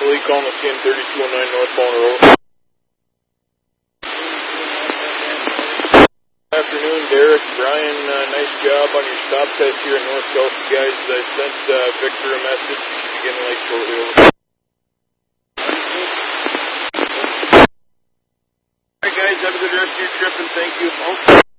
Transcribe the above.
Lee calling us in 3219 northbound road. Afternoon, Derek. Brian, nice job on your stop test here in North Kelsey, guys. I sent Victor a message. He should be getting late shortly. Over. Alright, guys, have a good rest of your trip, and thank you.